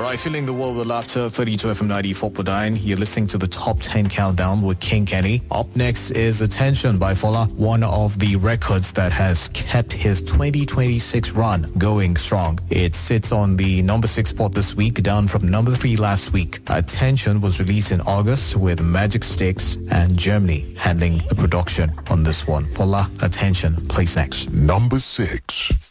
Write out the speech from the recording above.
Right, filling the world with laughter, 32 FM 94.9. You're listening to the Top 10 Countdown with King Kenny. Up next is Attention by Fola, one of the records that has kept his 2026 run going strong. It sits on the number 6 spot this week, down from number 3 last week. Attention was released in August with Magic Sticks and Germany handling the production on this one. Fola, Attention, plays next. Number 6.